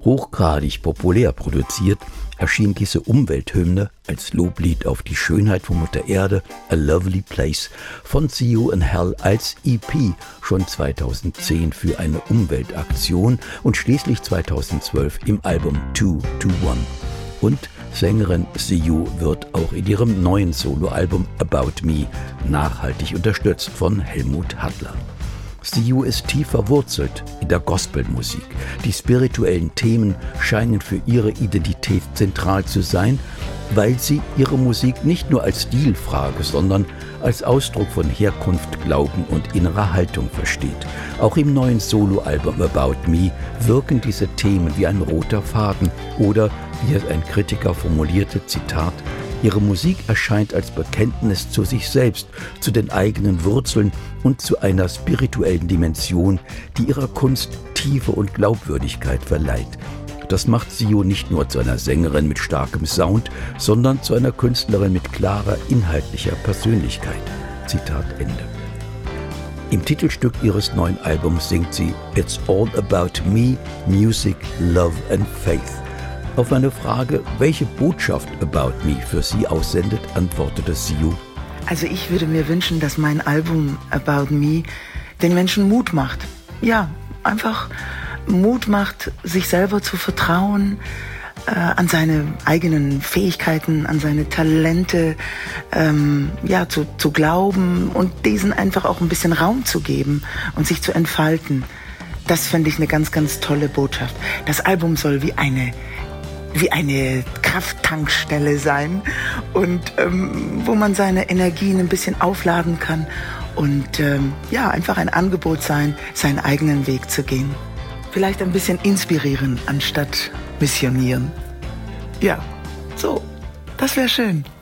Hochgradig populär produziert, erschien diese Umwelthymne als Loblied auf die Schönheit von Mutter Erde, A Lovely Place, von See You in Hell als EP schon 2010 für eine Umweltaktion und schließlich 2012 im Album 2 to 1. Und Sängerin Siu wird auch in ihrem neuen Soloalbum About Me nachhaltig unterstützt von Helmut Hattler. Siu ist tief verwurzelt in der Gospelmusik. Die spirituellen Themen scheinen für ihre Identität zentral zu sein, weil sie ihre Musik nicht nur als Stilfrage, sondern als Ausdruck von Herkunft, Glauben und innerer Haltung versteht. Auch im neuen Soloalbum About Me wirken diese Themen wie ein roter Faden oder, wie es ein Kritiker formulierte, Zitat, ihre Musik erscheint als Bekenntnis zu sich selbst, zu den eigenen Wurzeln und zu einer spirituellen Dimension, die ihrer Kunst Tiefe und Glaubwürdigkeit verleiht. Das macht Siu nicht nur zu einer Sängerin mit starkem Sound, sondern zu einer Künstlerin mit klarer inhaltlicher Persönlichkeit. Zitat Ende. Im Titelstück ihres neuen Albums singt sie It's all about me, music, love and faith. Auf meine Frage, welche Botschaft About Me für sie aussendet, antwortete Siu: Also ich würde mir wünschen, dass mein Album About Me den Menschen Mut macht. Ja, einfach Mut macht, sich selber zu vertrauen, an seine eigenen Fähigkeiten, an seine Talente, zu glauben und diesen einfach auch ein bisschen Raum zu geben und sich zu entfalten. Das fände ich eine ganz, ganz tolle Botschaft. Das Album soll wie eine Krafttankstelle sein und wo man seine Energien ein bisschen aufladen kann und einfach ein Angebot sein, seinen eigenen Weg zu gehen. Vielleicht ein bisschen inspirieren anstatt missionieren. Ja, so, das wäre schön.